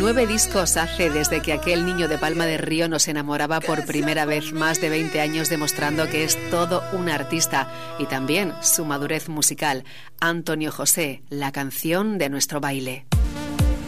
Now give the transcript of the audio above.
9 discos hace desde que aquel niño de Palma de Río nos enamoraba por primera vez, más de 20 años demostrando que es todo un artista y también su madurez musical. Antonio José, la canción de nuestro baile.